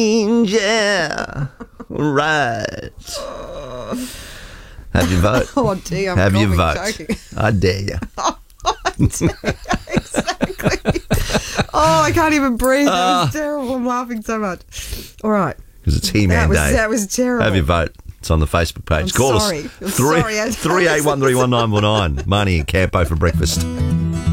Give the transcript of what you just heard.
Yeah. Right. Have your vote. Oh, dear. Have your vote. Joking. I dare you. Exactly. Oh, I can't even breathe. That was terrible. I'm laughing so much. All right. Because it's He-Man Day. That was terrible. Have your vote. It's on the Facebook page. Call sorry. us. 381 31949. Marnie and Campo for breakfast.